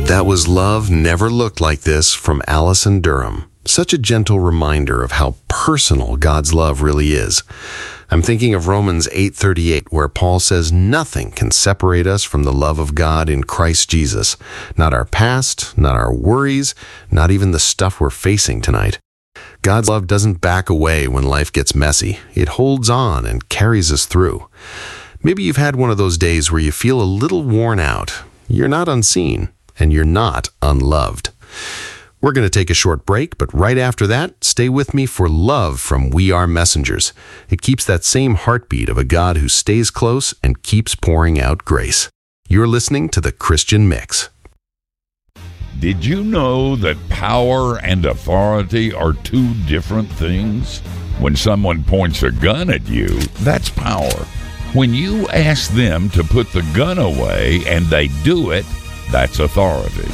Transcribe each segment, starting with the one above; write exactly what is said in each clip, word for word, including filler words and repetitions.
That was Love Never Looked Like This from Allison Durham. Such a gentle reminder of how personal God's love really is. I'm thinking of Romans eight thirty-eight, where Paul says nothing can separate us from the love of God in Christ Jesus. Not our past, not our worries, not even the stuff we're facing tonight. God's love doesn't back away when life gets messy. It holds on and carries us through. Maybe you've had one of those days where you feel a little worn out. You're not unseen, and you're not unloved. We're going to take a short break, but right after that, stay with me for Love from We Are Messengers. It keeps that same heartbeat of a God who stays close and keeps pouring out grace. You're listening to The Christian Mix. Did you know that power and authority are two different things? When someone points a gun at you, that's power. When you ask them to put the gun away and they do it, that's authority.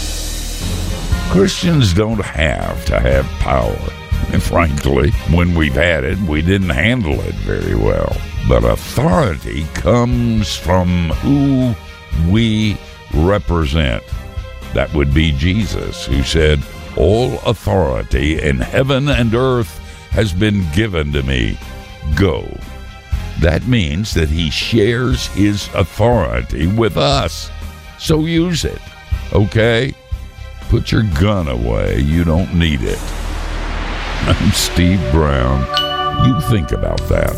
Christians don't have to have power. And frankly, when we've had it, we didn't handle it very well. But authority comes from who we represent. That would be Jesus, who said, "All authority in heaven and earth has been given to me. Go." That means that he shares his authority with us. So use it, okay? Put your gun away. You don't need it. I'm Steve Brown. You think about that.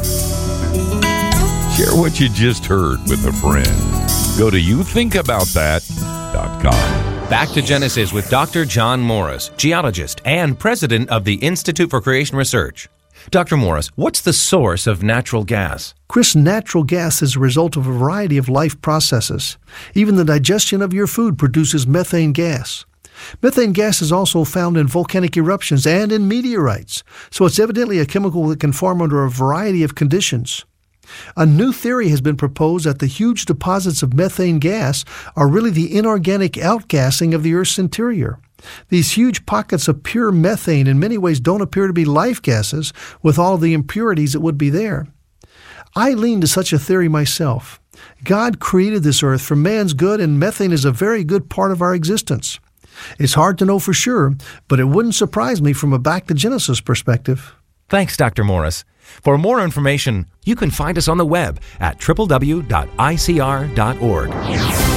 Share what you just heard with a friend. Go to you think about that dot com. Back to Genesis with Doctor John Morris, geologist and president of the Institute for Creation Research. Doctor Morris, what's the source of natural gas? Chris, natural gas is a result of a variety of life processes. Even the digestion of your food produces methane gas. Methane gas is also found in volcanic eruptions and in meteorites, so it's evidently a chemical that can form under a variety of conditions. A new theory has been proposed that the huge deposits of methane gas are really the inorganic outgassing of the Earth's interior. These huge pockets of pure methane in many ways don't appear to be life gases with all the impurities that would be there. I lean to such a theory myself. God created this Earth for man's good, and methane is a very good part of our existence. It's hard to know for sure, but it wouldn't surprise me from a back to Genesis perspective. Thanks, Doctor Morris. For more information, you can find us on the web at w w w dot i c r dot org.